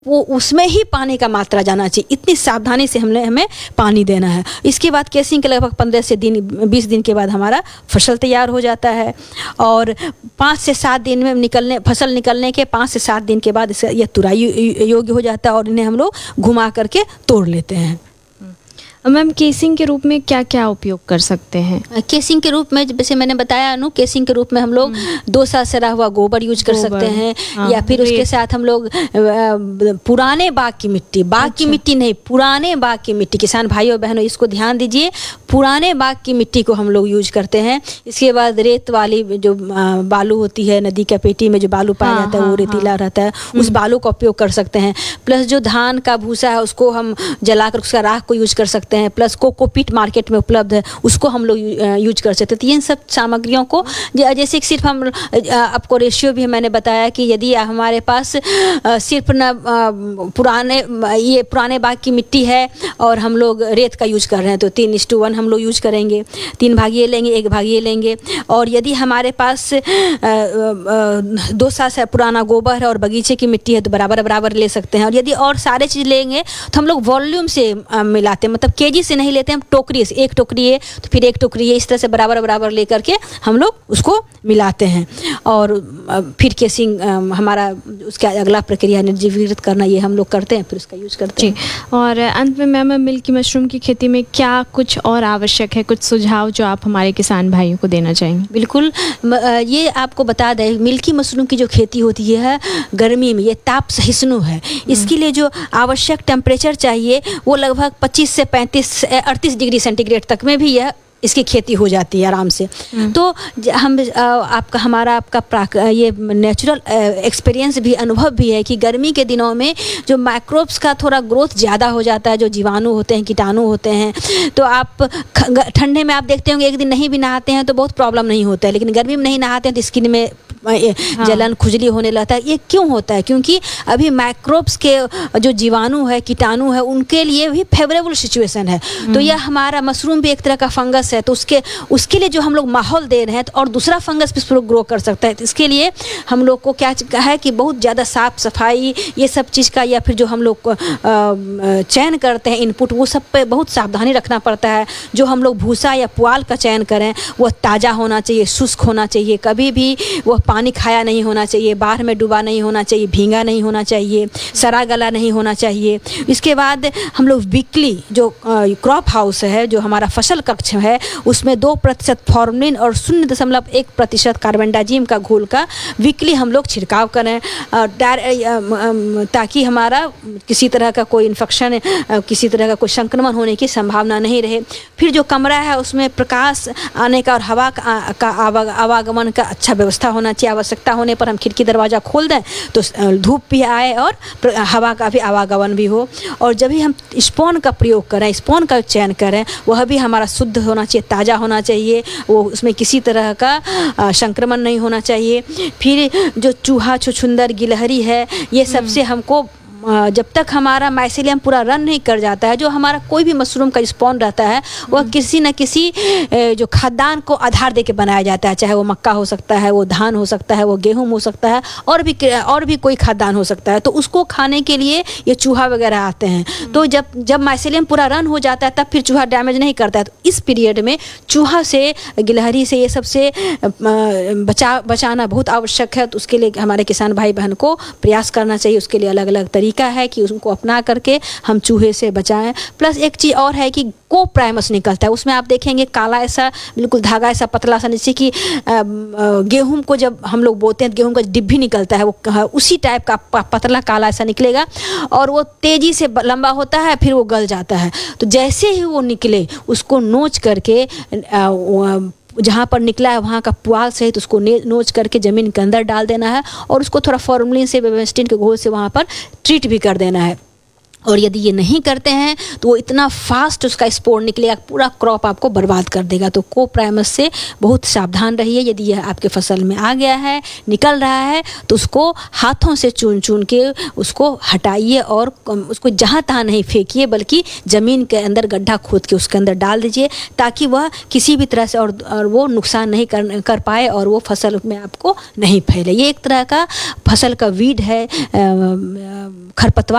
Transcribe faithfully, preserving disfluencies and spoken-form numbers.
वो उसमें ही पानी का मात्रा जाना चाहिए। इतनी सावधानी से हमने हमें पानी देना है। इसके बाद केसिंग के लगभग पंद्रह से दिन बीस दिन के बाद हमारा फसल तैयार हो जाता है और पाँच से सात दिन में निकलने फसल निकलने के पाँच से सात दिन के बाद ये तुराई योग्य हो जाता है और इन्हें हम लोग घुमा करके तोड़ लेते हैं। मैम केसिंग के रूप में क्या क्या उपयोग कर सकते हैं? केसिंग के रूप में जैसे मैंने बताया अनु, केसिंग के रूप में हम लोग दो साल से रहा हुआ गोबर यूज कर सकते हैं। हाँ, या फिर उसके साथ हम लोग पुराने बाग की मिट्टी, बाग अच्छा। की मिट्टी नहीं, पुराने बाग की मिट्टी। किसान भाइयों बहनों इसको ध्यान दीजिए, पुराने बाग की मिट्टी को हम लोग यूज करते हैं। इसके बाद रेत वाली जो बालू होती है, नदी का पेटी में जो बालू पाया हाँ, जाता है हाँ, वो रेतीला हाँ, रहता है, उस बालू का उपयोग कर सकते हैं। प्लस जो धान का भूसा है उसको हम जलाकर उसका राख को यूज कर सकते हैं। प्लस कोकोपीट मार्केट में उपलब्ध है, उसको हम लोग यूज कर सकते हैं। तो इन सब सामग्रियों को जैसे कि सिर्फ हम आपको रेशियो भी मैंने बताया कि यदि हमारे पास सिर्फ न पुराने ये पुराने बाग की मिट्टी है और हम लोग रेत का यूज कर रहे हैं तो तीन इस टू वन हम लोग यूज करेंगे, तीन भाग ये लेंगे एक भाग ये लेंगे। और यदि हमारे पास दो साल से पुराना गोबर है और बगीचे की मिट्टी है तो बराबर बराबर ले सकते हैं। और यदि और सारे चीज़ लेंगे तो हम लोग वॉल्यूम से मिलाते हैं, मतलब केजी से नहीं लेते हैं, टोकरी से, एक टोकरी है तो फिर एक टोकरी है, इस तरह से बराबर बराबर लेकर के हम लोग उसको मिलाते हैं। और फिर केसिंग हमारा उसका अगला प्रक्रिया निर्जीवित करना, ये हम लोग करते हैं, फिर उसका यूज करते हैं। और अंत में मैम मिल्की मशरूम की खेती में क्या कुछ और आवश्यक है, कुछ सुझाव जो आप हमारे किसान भाइयों को देना चाहेंगे? बिल्कुल, ये आपको बता दें मिल्की मशरूम की जो खेती होती है गर्मी में, ये ताप सहिष्णु है। इसके लिए जो आवश्यक टेम्परेचर चाहिए वो लगभग पच्चीस से पैंतीस अड़तीस डिग्री सेंटीग्रेड तक में भी यह इसकी खेती हो जाती है आराम से। तो हम आपका हमारा आपका ये नेचुरल एक्सपीरियंस भी, अनुभव भी है कि गर्मी के दिनों में जो माइक्रोब्स का थोड़ा ग्रोथ ज़्यादा हो जाता है, जो जीवाणु होते हैं, कीटाणु होते हैं, तो आप ठंडे में आप देखते होंगे एक दिन नहीं भी नहाते हैं तो बहुत प्रॉब्लम नहीं होता है, लेकिन गर्मी में नहीं नहाते हैं तो स्किन में हाँ। जलन खुजली होने लगता है। ये क्यों होता है? क्योंकि अभी माइक्रोब्स के जो जीवाणु है, कीटाणु है, उनके लिए भी फेवरेबल सिचुएशन है। तो यह हमारा मशरूम भी एक तरह का फंगस है, तो उसके उसके लिए जो हम लोग माहौल दे रहे हैं तो और दूसरा फंगस भी ग्रो कर सकता है। तो इसके लिए हम लोग को क्या है कि बहुत ज़्यादा साफ सफाई ये सब चीज़ का, या फिर जो हम लोग चयन करते हैं इनपुट, वो सब पे बहुत सावधानी रखना पड़ता है। जो हम लोग भूसा या पुआल का चयन करें वह ताज़ा होना चाहिए, शुष्क होना चाहिए, कभी भी वह पानी खाया नहीं होना चाहिए, बाहर में डूबा नहीं होना चाहिए, भींगा नहीं होना चाहिए, सड़ा गला नहीं होना चाहिए। इसके बाद हम लोग वीकली जो क्रॉप हाउस है, जो हमारा फसल कक्ष है, उसमें दो प्रतिशत फॉर्मलिन और शून्य दशमलव एक प्रतिशत कार्बेंडाजिम का घोल का वीकली हम लोग छिड़काव करें, ताकि हमारा किसी तरह का कोई इन्फेक्शन, किसी तरह का कोई संक्रमण होने की संभावना नहीं रहे। फिर जो कमरा है उसमें प्रकाश आने का और हवा का आवागमन का अच्छा व्यवस्था होना चाहिए। आवश्यकता होने पर हम खिड़की दरवाज़ा खोल दें तो धूप भी आए और हवा का भी आवागमन भी हो। और जब भी हम स्पॉन का प्रयोग करें, स्पॉन का चयन करें, वह भी हमारा शुद्ध होना चाहिए, ताज़ा होना चाहिए, वो उसमें किसी तरह का संक्रमण नहीं होना चाहिए। फिर जो चूहा, छुछुंदर, गिलहरी है, ये सबसे हमको जब तक हमारा माइसेलियम पूरा रन नहीं कर जाता है, जो हमारा कोई भी मशरूम का स्पॉन रहता है वह किसी न किसी जो खाद्यान्न को आधार देके बनाया जाता है, चाहे वो मक्का हो सकता है, वो धान हो सकता है, वो गेहूं हो सकता है, और भी और भी कोई खाद्यान्न हो सकता है। तो उसको खाने के लिए ये चूहा वगैरह आते हैं। तो जब जब माइसेलियम पूरा रन हो जाता है तब फिर चूहा डैमेज नहीं करता है। तो इस पीरियड में चूहा से, गिलहरी से, ये सबसे बचा बचाना बहुत आवश्यक है। तो उसके लिए हमारे किसान भाई बहन को प्रयास करना चाहिए। उसके लिए अलग अलग तरीका है कि उसको अपना करके हम चूहे से बचाएं। प्लस एक चीज़ और है कि कोप्राइमस निकलता है, उसमें आप देखेंगे काला ऐसा बिल्कुल धागा ऐसा पतला सा, जैसे कि गेहूं को जब हम लोग बोते हैं गेहूं का डिब्बी निकलता है, वो उसी टाइप का पतला काला ऐसा निकलेगा और वो तेज़ी से लंबा होता है, फिर वो गल जाता है। तो जैसे ही वो निकले उसको नोच करके जहाँ पर निकला है वहाँ का पुआल सहित उसको नोच करके ज़मीन के अंदर डाल देना है और उसको थोड़ा फॉर्मलिन से, बेबेस्टिन के घोल से वहाँ पर ट्रीट भी कर देना है। और यदि ये नहीं करते हैं तो वो इतना फास्ट उसका स्पोर निकलेगा, पूरा क्रॉप आपको बर्बाद कर देगा। तो कोप्राइमस से बहुत सावधान रहिए। यदि यह आपके फसल में आ गया है, निकल रहा है, तो उसको हाथों से चुन चुन के उसको हटाइए और उसको जहाँ तहाँ नहीं फेंकिए, बल्कि ज़मीन के अंदर गड्ढा खोद के उसके अंदर डाल दीजिए, ताकि वह किसी भी तरह से और, और वो नुकसान नहीं कर कर पाए और वो फसल में आपको नहीं फैले। ये एक तरह का फसल का वीड है, खरपतवार